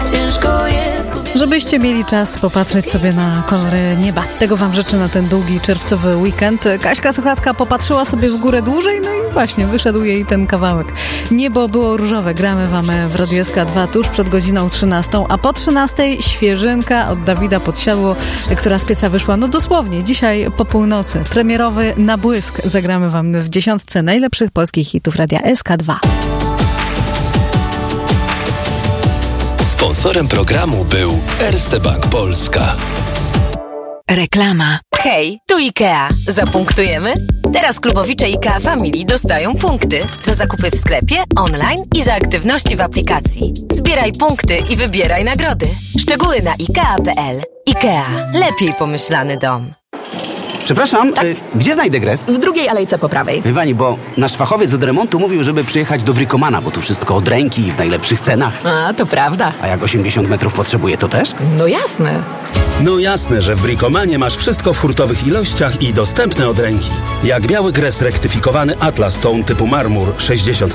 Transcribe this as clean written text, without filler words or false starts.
ciężko jest. Żebyście mieli czas popatrzeć sobie na kolory nieba. Tego wam życzę na ten długi czerwcowy weekend. Kaśka Suchacka popatrzyła sobie w górę dłużej, no i właśnie wyszedł jej ten kawałek. Niebo było różowe. Gramy wam w Radiu SK2 tuż przed godziną 13, a po 13 świeżynka od Dawida Podsiadło, która z pieca wyszła, no dosłownie, dzisiaj po północy. Premierowy Na błysk zagramy wam w 10 najlepszych polskich hitów Radia SK2. Sponsorem programu był Erste Bank Polska. Reklama. Hej, tu IKEA. Zapunktujemy? Teraz klubowicze IKEA Family dostają punkty za zakupy w sklepie, online i za aktywności w aplikacji. Zbieraj punkty i wybieraj nagrody. Szczegóły na ikea.pl. IKEA. Lepiej pomyślany dom. Przepraszam, gdzie znajdę gres? W drugiej alejce po prawej. Wie pani, bo nasz fachowiec od remontu mówił, żeby przyjechać do Bricomana, bo tu wszystko od ręki i w najlepszych cenach. A, to prawda. A jak 80 metrów potrzebuje, to też? No jasne. No jasne, że w Bricomanie masz wszystko w hurtowych ilościach i dostępne od ręki. Jak biały gres rektyfikowany Atlas Stone typu marmur 60